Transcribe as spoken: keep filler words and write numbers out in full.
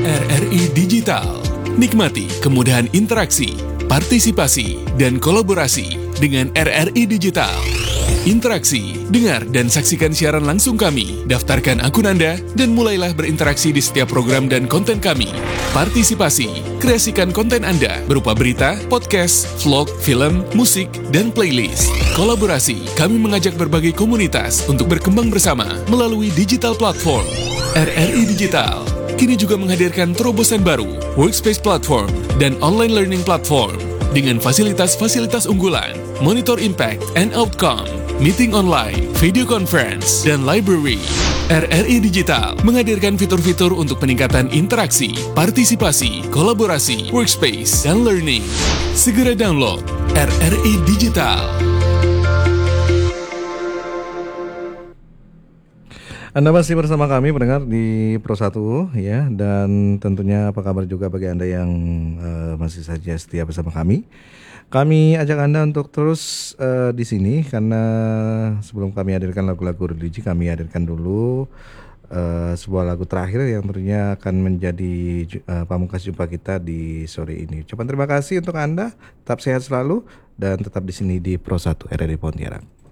R R I Digital. Nikmati kemudahan interaksi, partisipasi, dan kolaborasi dengan R R I Digital. Interaksi, dengar dan saksikan siaran langsung kami, daftarkan akun Anda, dan mulailah berinteraksi di setiap program dan konten kami. Partisipasi, kreasikan konten Anda berupa berita, podcast, vlog, film, musik, dan playlist. Kolaborasi, kami mengajak berbagai komunitas untuk berkembang bersama melalui digital platform. R R I Digital kini juga menghadirkan terobosan baru, workspace platform, dan online learning platform dengan fasilitas-fasilitas unggulan, monitor impact and outcome, meeting online, video conference, dan library. R R I Digital menghadirkan fitur-fitur untuk peningkatan interaksi, partisipasi, kolaborasi, workspace, dan learning. Segera download R R I Digital. Anda masih bersama kami pendengar di Pro satu ya, dan tentunya apa kabar juga bagi Anda yang uh, masih saja setia bersama kami. Kami ajak Anda untuk terus uh, di sini karena sebelum kami hadirkan lagu-lagu religi, kami hadirkan dulu uh, sebuah lagu terakhir yang tentunya akan menjadi uh, pamungkas jumpa kita di sore ini. Ucapan terima kasih untuk Anda, tetap sehat selalu dan tetap di sini di Pro satu R R I Pontianak.